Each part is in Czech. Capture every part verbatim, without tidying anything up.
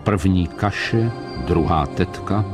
první Kaše, druhá Tetka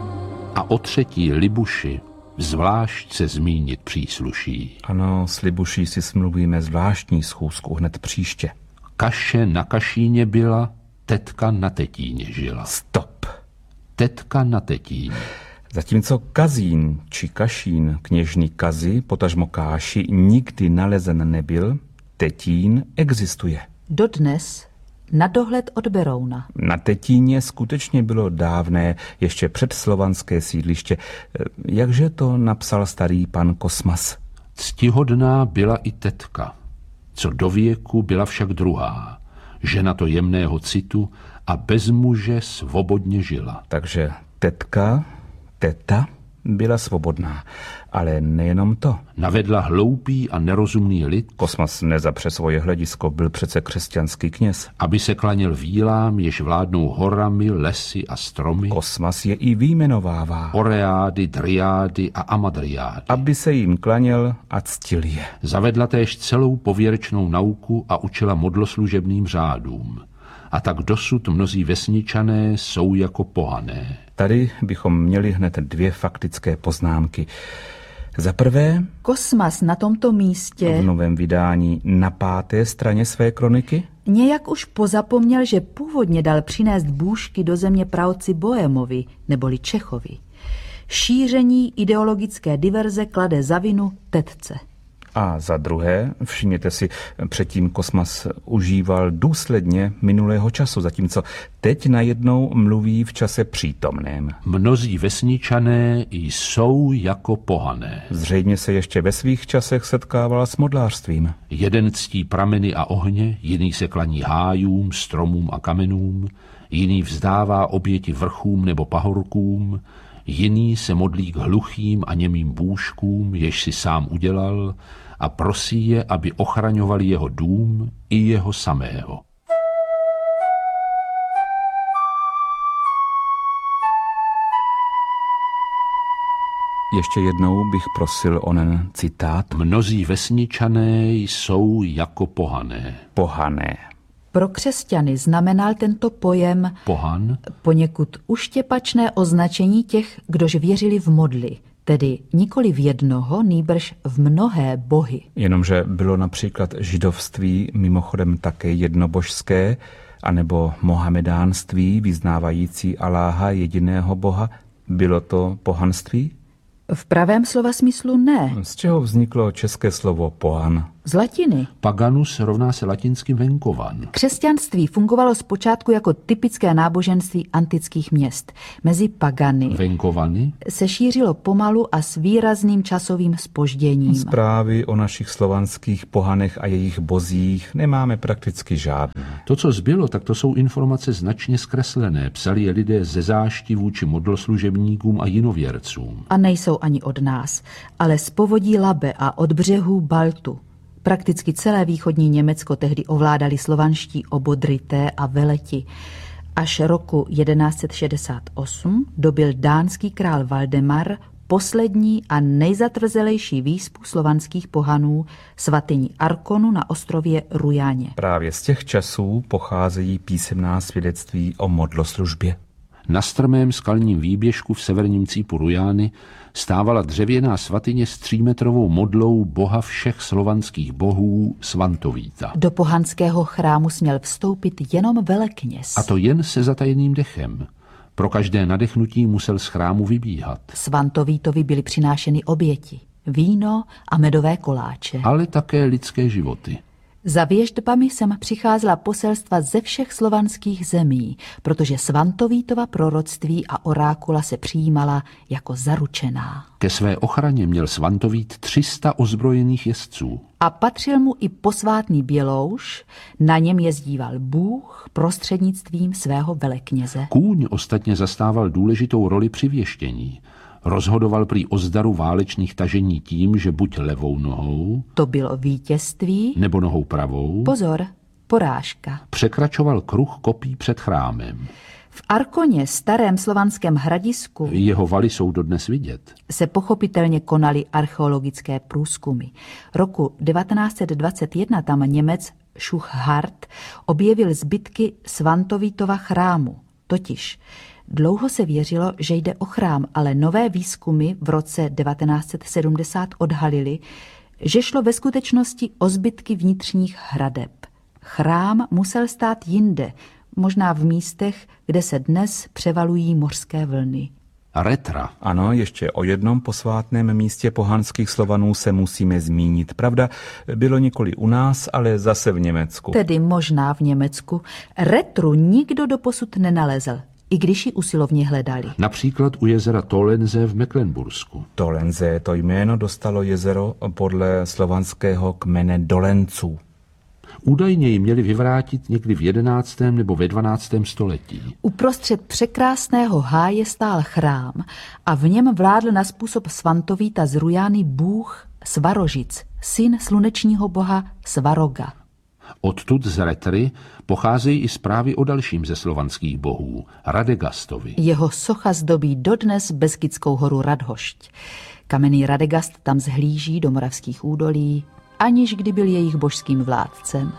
a o třetí Libuši zvlášť se zmínit přísluší. Ano, s Libuší si smluvíme zvláštní schůzku hned příště. Kaše na Kašíně byla, Tetka na Tetíně žila. Stop. Tetka na Tetíně. Zatímco Kazín či Kašín kněžny Kazy, potažmo Káši, nikdy nalezen nebyl, Tetín existuje. Dodnes na dohled od Berouna. Na Tetíně skutečně bylo dávné, ještě předslovanské sídliště. Jakže to napsal starý pan Kosmas? Ctihodná byla i Tetka, co do věku byla však druhá, žena to jemného citu a bez muže svobodně žila. Takže Tetka, teta, byla svobodná, ale nejenom to. Navedla hloupý a nerozumný lid, Kosmas nezapře svoje hledisko, byl přece křesťanský kněz, aby se klaněl vílám, jež vládnou horami, lesy a stromy. Kosmas je i vyjmenovává. Oreády, dryády a amadryády. Aby se jim klaněl a ctil je. Zavedla též celou pověrčnou nauku a učila modloslužebným řádům. A tak dosud mnozí vesničané jsou jako pohané. Tady bychom měli hned dvě faktické poznámky. Za prvé, Kosmas na tomto místě v novém vydání na páté straně své kroniky nějak už pozapomněl, že původně dal přinést bůžky do země praotci Bohemovi, neboli Čechovi. Šíření ideologické diverze klade za vinu Tetce. A za druhé, všimněte si, předtím Kosmas užíval důsledně minulého času, zatímco teď najednou mluví v čase přítomném. Mnozí vesničané jsou jako pohané. Zřejmě se ještě ve svých časech setkával s modlářstvím. Jeden ctí prameny a ohně, jiný se klaní hájům, stromům a kamenům, jiný vzdává oběti vrchům nebo pahorkům, jiný se modlí k hluchým a němým bůžkům, jež si sám udělal, a prosí je, aby ochraňovali jeho dům i jeho samého. Ještě jednou bych prosil onen citát. Mnozí vesničané jsou jako pohané. Pohané. Pro křesťany znamenal tento pojem Pohan poněkud uštěpačné označení těch, kdož věřili v modly, tedy nikoli v jednoho, nýbrž v mnohé bohy. Jenomže bylo například židovství mimochodem také jednobožské, anebo mohamedánství vyznávající Aláha jediného boha. Bylo to pohanství? V pravém slova smyslu ne. Z čeho vzniklo české slovo pohan? Z latiny. paganus rovná se latinským venkovan. Křesťanství fungovalo zpočátku jako typické náboženství antických měst. Mezi pagany Venkovany se šířilo pomalu a s výrazným časovým zpožděním. Zprávy o našich slovanských pohanech a jejich bozích nemáme prakticky žádné. To, co zbylo, tak to jsou informace značně zkreslené. Psali je lidé ze zášti vůči modloslužebníkům a jinověrcům. A nejsou ani od nás, ale z povodí Labe a od břehů Baltu. Prakticky celé východní Německo tehdy ovládali slovanští obodryté a veleti. Až roku jedenáct set šedesát osm dobyl dánský král Valdemar poslední a nejzatvrzelejší výspu slovanských pohanů, svatyni Arkonu na ostrově Rujáně. Právě z těch časů pocházejí písemná svědectví o modloslužbě. Na strmém skalním výběžku v severním cípu Rujány stávala dřevěná svatyně s třímetrovou modlou boha všech slovanských bohů Svantovíta. Do pohanského chrámu směl vstoupit jenom velekněz. A to jen se zatajeným dechem. Pro každé nadechnutí musel z chrámu vybíhat. Svantovítovi byly přinášeny oběti, víno a medové koláče. Ale také lidské životy. Za věštbami sem přicházela poselstva ze všech slovanských zemí, protože Svantovítova proroctví a orákula se přijímala jako zaručená. Ke své ochraně měl Svantovít tři sta ozbrojených jezdců. A patřil mu i posvátný bělouš, na něm jezdíval Bůh prostřednictvím svého velekněze. Kůň ostatně zastával důležitou roli při věštění. Rozhodoval prý o zdaru válečných tažení tím, že buď levou nohou, to bylo vítězství, nebo nohou pravou, pozor, porážka. překračoval kruh kopí před chrámem. V Arkoně, starém slovanském hradisku, Jeho valy jsou dodnes vidět. se pochopitelně konaly archeologické průzkumy. Roku devatenáct set dvacet jedna tam Němec Schuchard objevil zbytky Svantovítova chrámu. Totiž dlouho se věřilo, že jde o chrám, ale nové výzkumy v roce devatenáct set sedmdesát odhalily, že šlo ve skutečnosti o zbytky vnitřních hradeb. Chrám musel stát jinde, možná v místech, kde se dnes převalují mořské vlny. Retra. Ano, ještě o jednom posvátném místě pohanských Slovanů se musíme zmínit. Pravda, bylo nikoli u nás, ale zase v Německu. Tedy možná v Německu. Retru nikdo doposud nenalezl, i když ji usilovně hledali. Například u jezera Tolenze v Mecklenbursku. Tolenze, to jméno dostalo jezero podle slovanského kmene Dolenců. Údajně ji měli vyvrátit někdy v jedenáctém nebo ve dvanáctém století. Uprostřed překrásného háje stál chrám a v něm vládl na způsob Svantovíta z Rujány bůh Svarožic, syn slunečního boha Svaroga. Odtud z Retry pocházejí i zprávy o dalším ze slovanských bohů, Radegastovi. Jeho socha zdobí dodnes Beskidskou horu Radhošť. Kamenný Radegast tam zhlíží do moravských údolí, aniž kdy byl jejich božským vládcem.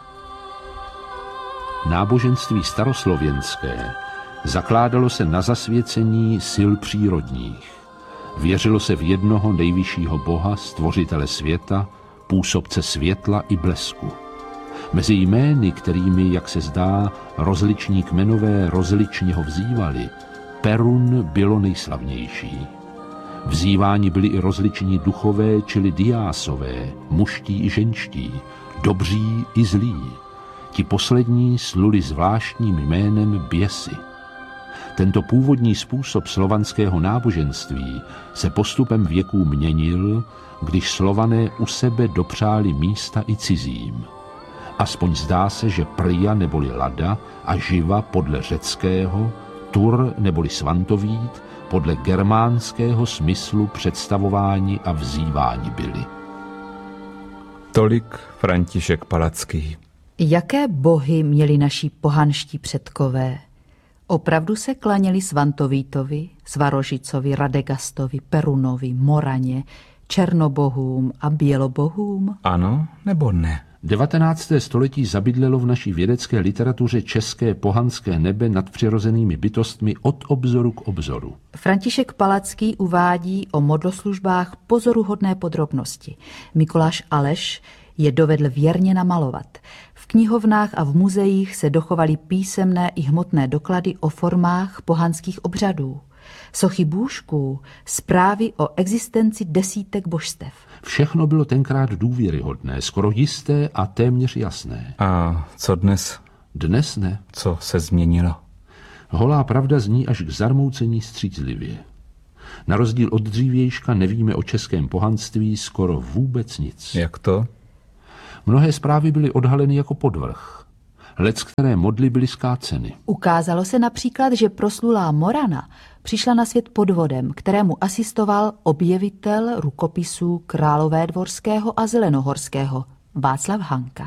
Náboženství staroslověnské zakládalo se na zasvěcení sil přírodních. Věřilo se v jednoho nejvyššího boha, stvořitele světa, působce světla i blesku. Mezi jmény, kterými, jak se zdá, rozliční kmenové rozličně ho vzývali, Perun bylo nejslavnější. Vzýváni byli i rozliční duchové, čili diásové, muští i ženští, dobří i zlí. Ti poslední sluli zvláštním jménem běsy. Tento původní způsob slovanského náboženství se postupem věků měnil, když Slované u sebe dopřáli místa i cizím. Aspoň zdá se, že Prja neboli Lada a Živa podle řeckého, Tur neboli Svantovít podle germánského smyslu představování a vzývání byli. Tolik František Palacký. Jaké bohy měli naši pohanští předkové? Opravdu se klaněli Svantovítovi, Svarožicovi, Radegastovi, Perunovi, Moraně, černobohům a bělobohům? Ano nebo ne? devatenácté století zabydlelo v naší vědecké literatuře české pohanské nebe nad přirozenými bytostmi od obzoru k obzoru. František Palacký uvádí o modloslužbách pozoruhodné podrobnosti. Mikuláš Aleš je dovedl věrně namalovat. V knihovnách a v muzeích se dochovaly písemné i hmotné doklady o formách pohanských obřadů. Sochy bůžků, zprávy o existenci desítek božstev. Všechno bylo tenkrát důvěryhodné, skoro jisté a téměř jasné. A co dnes? Dnes ne. Co se změnilo? Holá pravda zní až k zarmoucení střízlivě. Na rozdíl od dřívějška nevíme o českém pohanství skoro vůbec nic. Jak to? Mnohé zprávy byly odhaleny jako podvrh. Leckteré modly byly skáceny. Ukázalo se například, že proslulá Morana přišla na svět podvodem, kterému asistoval objevitel rukopisů Královédvorského a Zelenohorského Václav Hanka.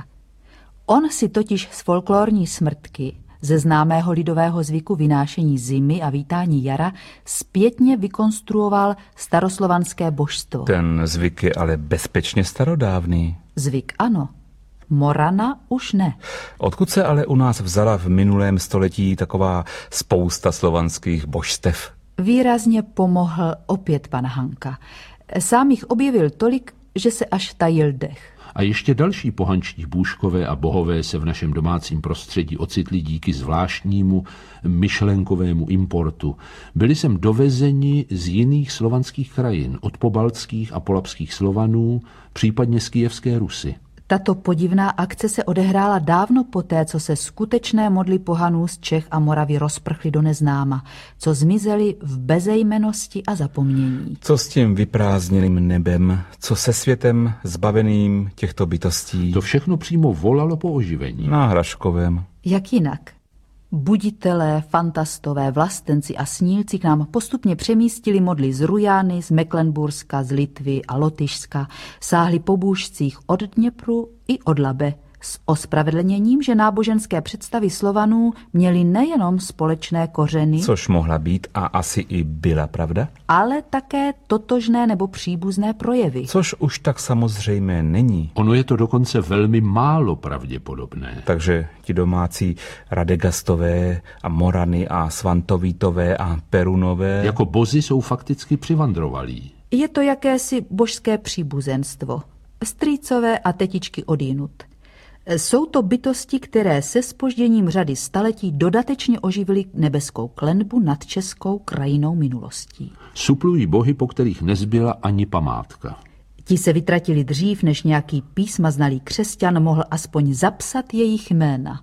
On si totiž z folklorní smrtky, ze známého lidového zvyku vynášení zimy a vítání jara, zpětně vykonstruoval staroslovanské božstvo. Ten zvyk je ale bezpečně starodávný. Zvyk ano, Morana už ne. Odkud se ale u nás vzala v minulém století taková spousta slovanských božstev? Výrazně pomohl opět pan Hanka. Sám jich objevil tolik, že se až tajil dech. A ještě další pohanští bůžkové a bohové se v našem domácím prostředí ocitli díky zvláštnímu myšlenkovému importu. Byli sem dovezeni z jiných slovanských krajin, od pobaltských a polabských Slovanů, případně z Kyjevské Rusy. Tato podivná akce se odehrála dávno poté, co se skutečné modly pohanů z Čech a Moravy rozprchly do neznáma, co zmizely v bezejmennosti a zapomnění. Co s tím vyprázdněným nebem, co se světem zbaveným těchto bytostí? To všechno přímo volalo po oživení. Na Hraškovém. Jak jinak? Buditelé, fantastové, vlastenci a snílci k nám postupně přemístili modly z Rujány, z Mecklenburska, z Litvy a Lotyšska, sáhli po bůžcích od Dněpru i od Labe, s ospravedlněním, že náboženské představy Slovanů měly nejenom společné kořeny, Což mohla být a asi i byla pravda. ale také totožné nebo příbuzné projevy. Což už tak samozřejmé není. Ono je to dokonce velmi málo pravděpodobné. Takže ti domácí Radegastové a Morany a Svantovítové a Perunové... Jako bozi jsou fakticky přivandrovalí. Je to jakési božské příbuzenstvo. Strýcové a tetičky odjinud. Jsou to bytosti, které se zpožděním řady staletí dodatečně oživily nebeskou klenbu nad českou krajinou minulostí. Suplují bohy, po kterých nezbyla ani památka. Ti se vytratili dřív, než nějaký písma znalý křesťan mohl aspoň zapsat jejich jména.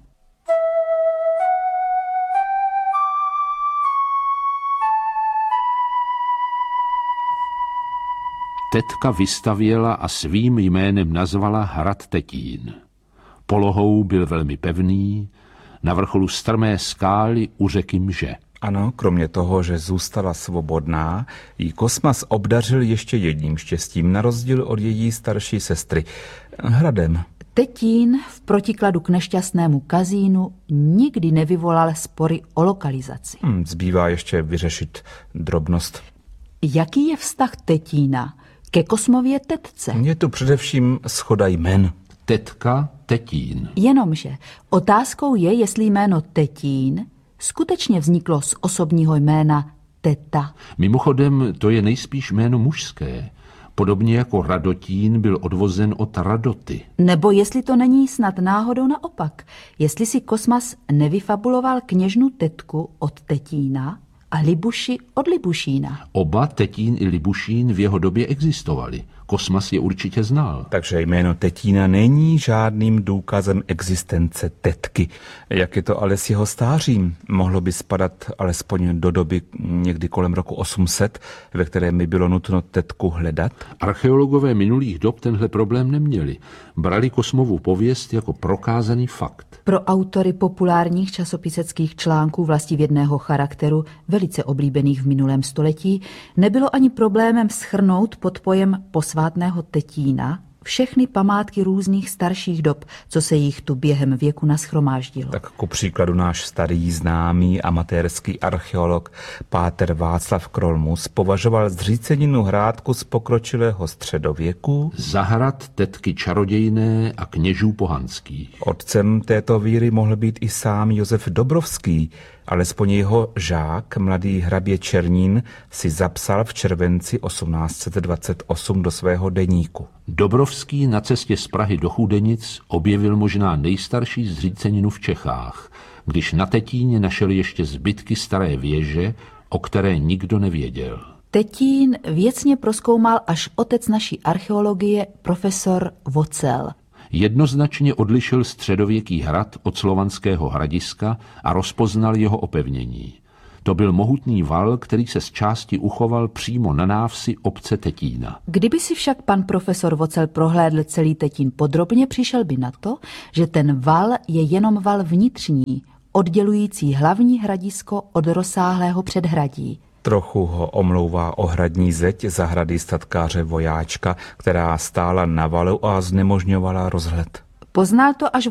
Tetka vystavěla a svým jménem nazvala hrad Tetín. Polohou byl velmi pevný, na vrcholu strmé skály u řeky Mže. Ano, kromě toho, že zůstala svobodná, jí Kosmas obdařil ještě jedním štěstím, na rozdíl od její starší sestry, hradem. Tetín v protikladu k nešťastnému Kazínu nikdy nevyvolal spory o lokalizaci. Hm, zbývá ještě vyřešit drobnost. Jaký je vztah Tetína ke Kosmově tetce? Je tu především shoda jmen. Tetka Tetín. Jenomže otázkou je, jestli jméno Tetín skutečně vzniklo z osobního jména teta. Mimochodem, to je nejspíš jméno mužské. Podobně jako Radotín byl odvozen od Radoty. Nebo jestli to není snad náhodou naopak. Jestli si Kosmas nevyfabuloval kněžnu tetku od Tetína a Libuši od Libušína. Oba Tetín i Libušín v jeho době existovali. Kosmas je určitě znal. Takže jméno Tetína není žádným důkazem existence tetky. Jak je to ale s jeho stářím? Mohlo by spadat alespoň do doby někdy kolem roku osm set, ve kterém by bylo nutno tetku hledat? Archeologové minulých dob tenhle problém neměli. Brali Kosmovu pověst jako prokázaný fakt. Pro autory populárních časopiseckých článků vlastivědného charakteru, velice oblíbených v minulém století, nebylo ani problémem shrnout pod pojem posvátného Tetína všechny památky různých starších dob, co se jich tu během věku nashromáždilo. Tak ku příkladu náš starý známý amatérský archeolog páter Václav Krolmus považoval zříceninu Hrádku z pokročilého středověku Za hrad tetky čarodějné a kněžů pohanských. Otcem této víry mohl být i sám Josef Dobrovský, alespoň jeho žák, mladý hrabě Černín, si zapsal v červenci osmnáct set dvacet osm do svého deníku. Dobrovský na cestě z Prahy do Chudenic objevil možná nejstarší zříceninu v Čechách, když na Tetíně našel ještě zbytky staré věže, o které nikdo nevěděl. Tetín věcně prozkoumal až otec naší archeologie, profesor Vocel. Jednoznačně odlišil středověký hrad od slovanského hradiska a rozpoznal jeho opevnění. To byl mohutný val, který se z části uchoval přímo na návsi obce Tetína. Kdyby si však pan profesor Vocel prohlédl celý Tetín podrobně, přišel by na to, že ten val je jenom val vnitřní, oddělující hlavní hradisko od rozsáhlého předhradí. Trochu ho omlouvá ohradní zeď zahrady statkáře Vojáčka, která stála na valu a znemožňovala rozhled. Poznal to až